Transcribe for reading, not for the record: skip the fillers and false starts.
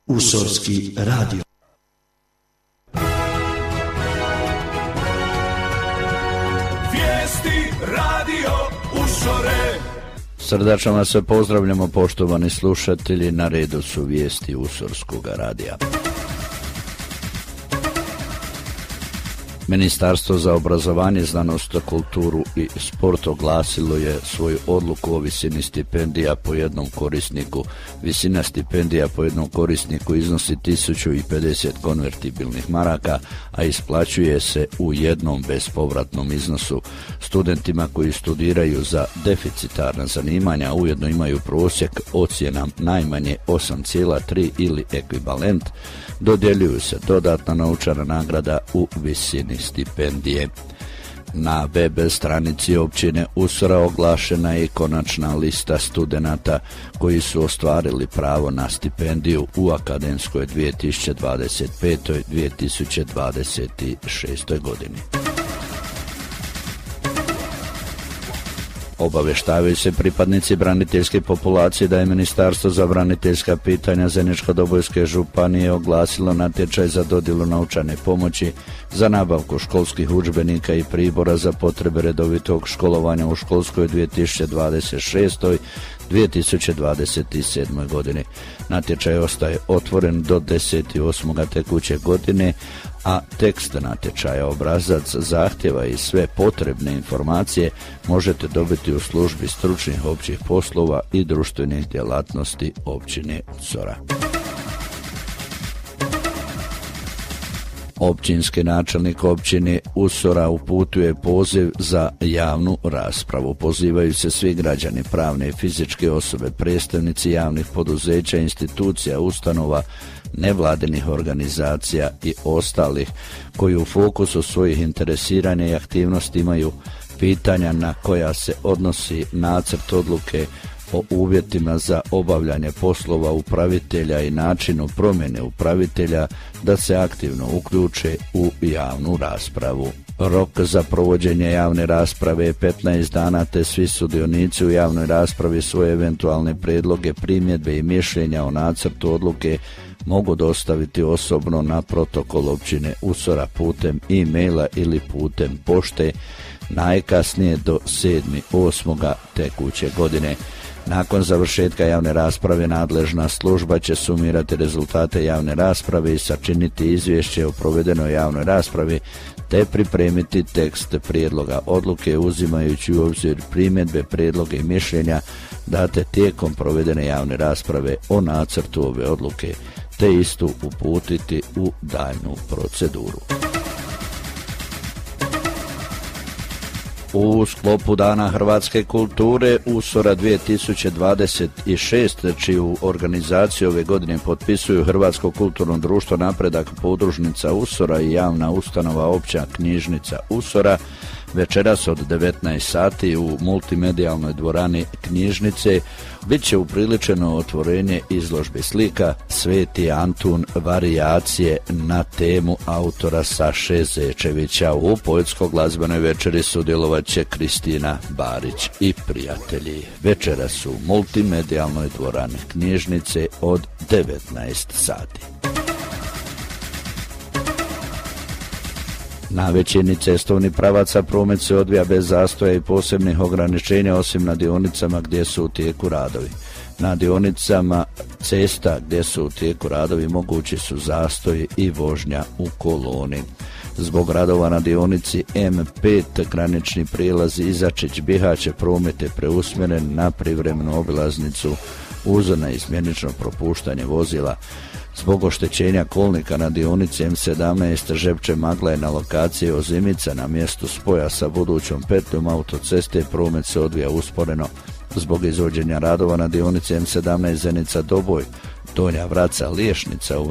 Usorski radio. Vijesti radio Usore. Srdačno vas se pozdravljamo, poštovani slušatelji, na redu su vijesti Usorskog radija. Ministarstvo za obrazovanje, znanost, kulturu i sport oglasilo je svoju odluku o visini stipendija po jednom korisniku. Visina stipendija po jednom korisniku iznosi 1050 konvertibilnih maraka, a isplaćuje se u jednom bespovratnom iznosu. Studentima koji studiraju za deficitarna zanimanja ujedno imaju prosjek ocjena najmanje 8,3 ili ekvivalent, dodjeljuju se dodatna novčana nagrada u visini stipendije. Na web stranici općine Usora oglašena je konačna lista studenata koji su ostvarili pravo na stipendiju u akademskoj 2025-2026. godini. Obaveštavaju se pripadnici braniteljske populacije da je Ministarstvo za braniteljska pitanja Zeničko-Dobojske županije oglasilo natječaj za dodjelu novčane pomoći za nabavku školskih udžbenika i pribora za potrebe redovitog školovanja u školskoj 2026-2027. godini. Natječaj ostaje otvoren do 10.8. tekuće godine, a tekst natječaja, obrazac zahtjeva i sve potrebne informacije možete dobiti u službi stručnih općih poslova i društvenih djelatnosti općine Usora. Općinski načelnik općine Usora uputuje poziv za javnu raspravu. Pozivaju se svi građani, pravne i fizičke osobe, predstavnici javnih poduzeća, institucija, ustanova, nevladinih organizacija i ostalih koji u fokusu svojih interesiranja i aktivnosti imaju pitanja na koja se odnosi nacrt odluke o uvjetima za obavljanje poslova upravitelja i načinu promjene upravitelja da se aktivno uključe u javnu raspravu. Rok za provođenje javne rasprave je 15 dana, te svi sudionici u javnoj raspravi svoje eventualne prijedloge, primjedbe i mišljenja o nacrtu odluke mogu dostaviti osobno na protokol općine Usora putem e-maila ili putem pošte najkasnije do 7.8. tekuće godine. Nakon završetka javne rasprave nadležna služba će sumirati rezultate javne rasprave i sačiniti izvješće o provedenoj javnoj raspravi te pripremiti tekst prijedloga odluke uzimajući u obzir primjedbe, prijedloge i mišljenja date tijekom provedene javne rasprave o nacrtu ove odluke te istu uputiti u daljnju proceduru. U sklopu Dana hrvatske kulture Usora 2026, čiju organizaciju ove godine potpisuju Hrvatsko kulturno društvo Napredak, podružnica Usora i javna ustanova Opća knjižnica Usora, večeras od 19 sati u multimedijalnoj dvorani knjižnice bit će upriličeno otvorenje izložbe slika Sveti Antun varijacije na temu autora Saše Zečevića. U poetsko-glazbenoj večeri sudjelovat će Kristina Barić i prijatelji. Večeras u multimedijalnoj dvorani knjižnice od 19 sati. Na većini cestovnih pravaca promet se odvija bez zastoja i posebnih ograničenja osim na dionicama gdje su u tijeku radovi. Na dionicama cesta gdje su u tijeku radovi mogući su zastoji i vožnja u koloni. Zbog radova na dionici M5 granični prijelazi Izačić-Bihać promet je preusmjeren na privremenu obilaznicu uz neizmjenično propuštanje vozila. Zbog oštećenja kolnika na dionici M17 Žepče-Magla na lokaciji Ozimica na mjestu spoja sa budućom petljom autoceste promet se odvija usporeno. Zbog izvođenja radova na dionici M17 Zenica-Doboj, Donja Vraca-Liješnica u